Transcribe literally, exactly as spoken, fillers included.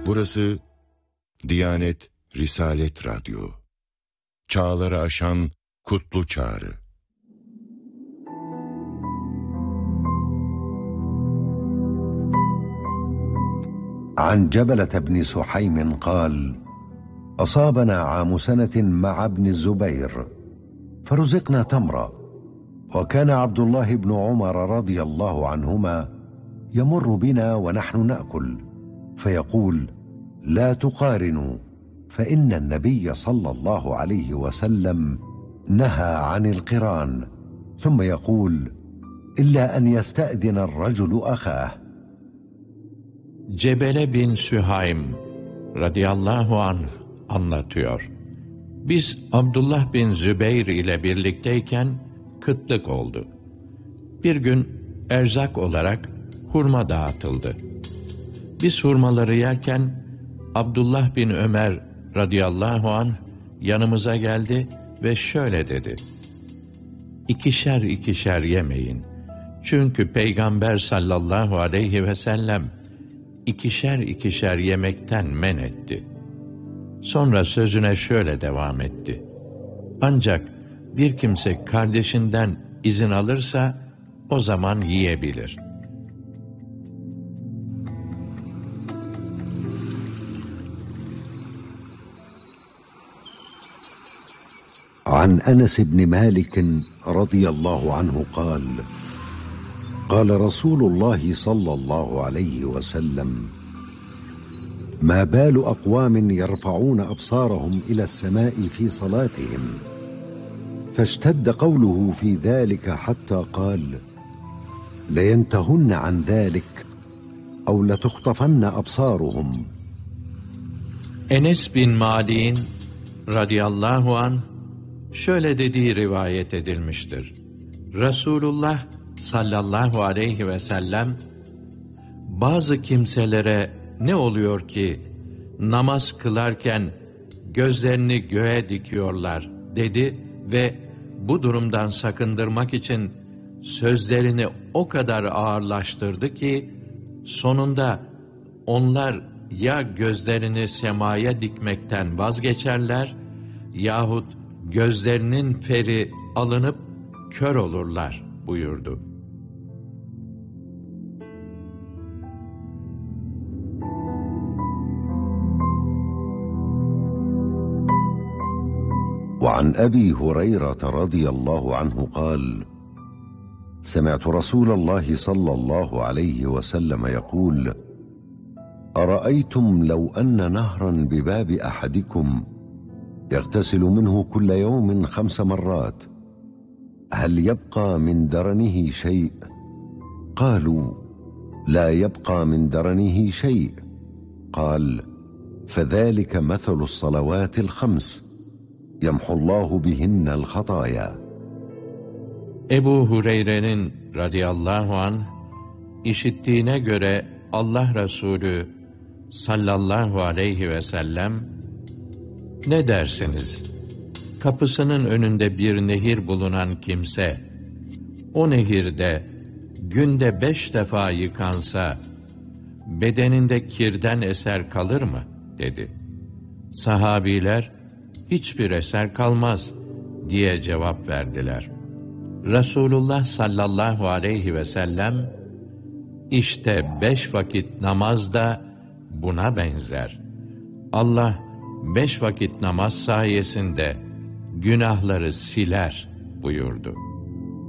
Burası Diyanet Risalet Radyo. Çağları aşan kutlu çağrı. عن جبلة بن سحيم قال: أصابنا عام سنة مع ابن الزبير فرزقنا تمرا، وكان عبد الله بن عمر رضي الله عنهما يمر بنا ونحن نأكل فيقول: لا تقارنوا، فإن النبي صلى الله عليه وسلم نهى عن القران، ثم يقول: إلا أن يستأذن الرجل أخاه. Cebele bin Sühaym radıyallahu anh anlatıyor. Biz Abdullah bin Zübeyr ile birlikteyken kıtlık oldu. Bir gün erzak olarak hurma dağıtıldı. Biz hurmaları yerken Abdullah bin Ömer radıyallahu anh yanımıza geldi ve şöyle dedi: İkişer ikişer yemeyin. Çünkü Peygamber sallallahu aleyhi ve sellem ikişer ikişer yemekten men etti. Sonra sözüne şöyle devam etti: Ancak bir kimse kardeşinden izin alırsa o zaman yiyebilir. عن أنس بن مالك رضي الله عنه قال: قال رسول الله صلى الله عليه وسلم: ما بال أقوام يرفعون أبصارهم إلى السماء في صلاتهم، فاشتد قوله في ذلك حتى قال: لينتهن عن ذلك أو لتخطفن أبصارهم. Enes bin Malik'in radıyallahu anh şöyle dediği rivayet edilmiştir: Resulullah sallallahu aleyhi ve sellem, bazı kimselere ne oluyor ki namaz kılarken gözlerini göğe dikiyorlar dedi ve bu durumdan sakındırmak için sözlerini o kadar ağırlaştırdı ki sonunda onlar ya gözlerini semaya dikmekten vazgeçerler yahut gözlerinin feri alınıp kör olurlar buyurdu. وعن أبي هريرة رضي الله عنه قال: سمعت رسول الله صلى الله عليه وسلم يقول: أرأيتم لو أن نهرا بباب أحدكم يغتسل منه كل يوم خمس مرات هل يبقى من درنه شيء؟ قالوا: لا يبقى من درنه شيء. قال: فذلك مثل الصلوات الخمس يمحو الله بهن الخطايا. Ebu Hureyre'nin radıyallahu anh işittiğine göre Allah Resulü sallallahu aleyhi ve sellem, ne dersiniz? Kapısının önünde bir nehir bulunan kimse, o nehirde günde beş defa yıkansa, bedeninde kirden eser kalır mı? Dedi. Sahabiler, hiçbir eser kalmaz diye cevap verdiler. Resulullah sallallahu aleyhi ve sellem, işte beş vakit namaz da buna benzer. Allah beş vakit namaz sayesinde günahları siler buyurdu.